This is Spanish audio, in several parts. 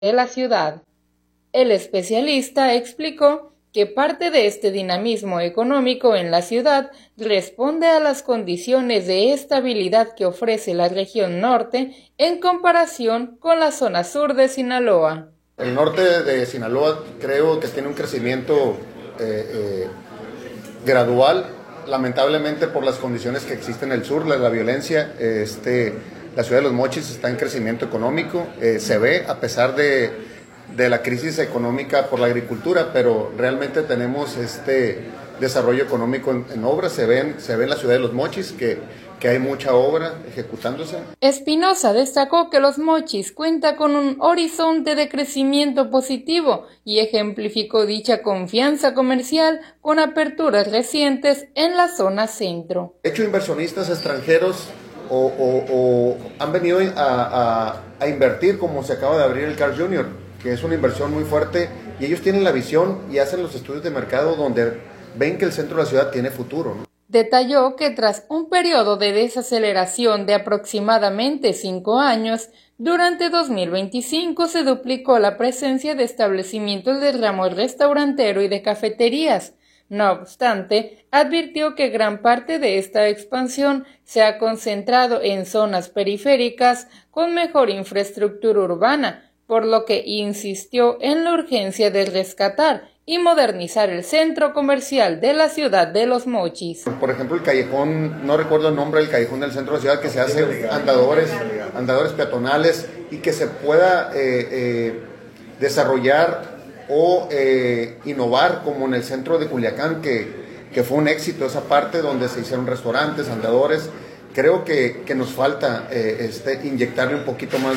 de la ciudad. El especialista explicó que parte de este dinamismo económico en la ciudad responde a las condiciones de estabilidad que ofrece la región norte en comparación con la zona sur de Sinaloa. El norte de Sinaloa creo que tiene un crecimiento gradual, lamentablemente por las condiciones que existen en el sur, la violencia. La ciudad de Los Mochis está en crecimiento económico, se ve a pesar de la crisis económica por la agricultura, pero realmente tenemos desarrollo económico en obras. Se ve en la ciudad de Los Mochis que hay mucha obra ejecutándose. Espinosa destacó que Los Mochis cuenta con un horizonte de crecimiento positivo y ejemplificó dicha confianza comercial con aperturas recientes en la zona centro. De hecho, inversionistas extranjeros o han venido a invertir, como se acaba de abrir el Carl Jr., que es una inversión muy fuerte, y ellos tienen la visión y hacen los estudios de mercado donde ven que el centro de la ciudad tiene futuro, ¿no? Detalló que tras un periodo de desaceleración de aproximadamente 5 años, durante 2025 se duplicó la presencia de establecimientos del ramo restaurantero y de cafeterías. No obstante, advirtió que gran parte de esta expansión se ha concentrado en zonas periféricas con mejor infraestructura urbana, por lo que insistió en la urgencia de rescatar y modernizar el centro comercial de la ciudad de Los Mochis. Por ejemplo, el callejón, no recuerdo el nombre del callejón del centro de la ciudad, que se hace andadores peatonales y que se pueda desarrollar o innovar como en el centro de Culiacán, que fue un éxito esa parte donde se hicieron restaurantes, andadores. Creo que nos falta inyectarle un poquito más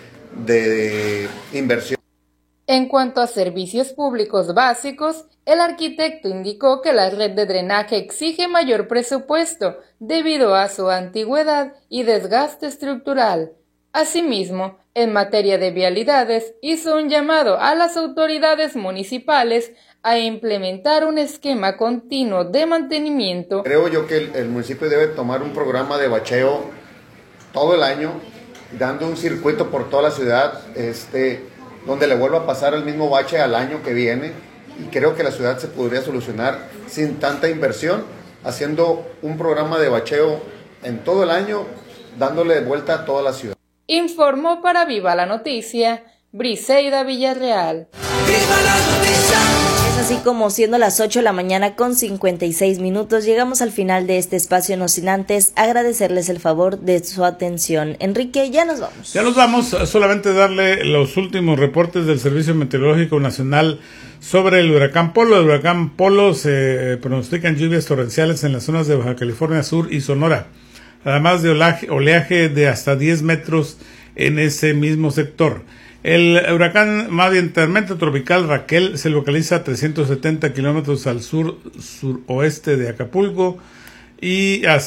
de inversión. En cuanto a servicios públicos básicos, el arquitecto indicó que la red de drenaje exige mayor presupuesto debido a su antigüedad y desgaste estructural. Asimismo, en materia de vialidades, hizo un llamado a las autoridades municipales a implementar un esquema continuo de mantenimiento. Creo yo que el municipio debe tomar un programa de bacheo todo el año, dando un circuito por toda la ciudad, donde le vuelva a pasar el mismo bache al año que viene, y creo que la ciudad se podría solucionar sin tanta inversión, haciendo un programa de bacheo en todo el año, dándole vuelta a toda la ciudad. Informó para Viva la Noticia, Briseida Villarreal. ¡Viva la noticia! Es así como, siendo las 8 de la mañana con 56 minutos, llegamos al final de este espacio, no sin antes agradecerles el favor de su atención. Enrique, ya nos vamos. Ya nos vamos, solamente darle los últimos reportes del Servicio Meteorológico Nacional sobre el huracán Polo. El huracán Polo se pronostican lluvias torrenciales en las zonas de Baja California Sur y Sonora, además de oleaje de hasta 10 metros en ese mismo sector. El huracán tormenta tropical Raquel se localiza a 370 kilómetros al suroeste de Acapulco y a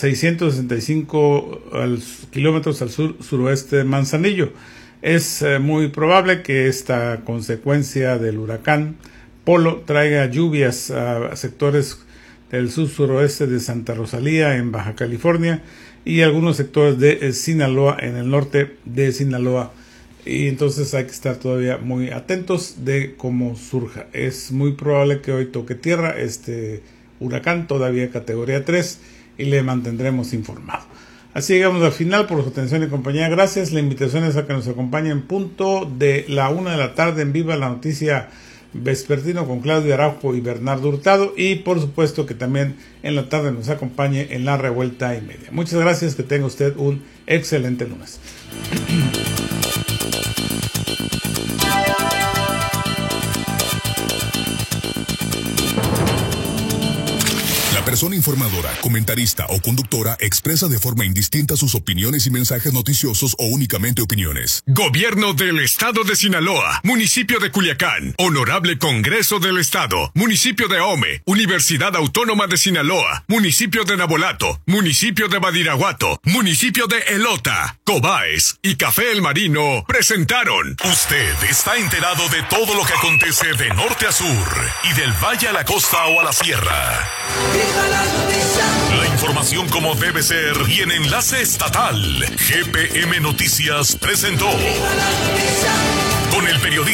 665 kilómetros al suroeste de Manzanillo. Es muy probable que esta consecuencia del huracán Polo traiga lluvias a sectores del suroeste de Santa Rosalía en Baja California y algunos sectores de Sinaloa, en el norte de Sinaloa. Y entonces hay que estar todavía muy atentos de cómo surja. Es muy probable que hoy toque tierra este huracán, todavía categoría 3, y le mantendremos informado. Así llegamos al final. Por su atención y compañía, gracias. La invitación es a que nos acompañen en punto de la 1 de la tarde en Viva la Noticia vespertino con Claudio Araujo y Bernardo Hurtado, y por supuesto que también en la tarde nos acompañe en la revuelta y media. Muchas gracias, que tenga usted un excelente lunes. Persona informadora, comentarista o conductora expresa de forma indistinta sus opiniones y mensajes noticiosos o únicamente opiniones. Gobierno del Estado de Sinaloa, Municipio de Culiacán, Honorable Congreso del Estado, Municipio de Ahome, Universidad Autónoma de Sinaloa, Municipio de Nabolato, Municipio de Badiraguato, Municipio de Elota, Cobaes y Café El Marino presentaron. Usted está enterado de todo lo que acontece de norte a sur y del valle a la costa o a la sierra. La información como debe ser y en enlace estatal. GPM Noticias presentó con el periodista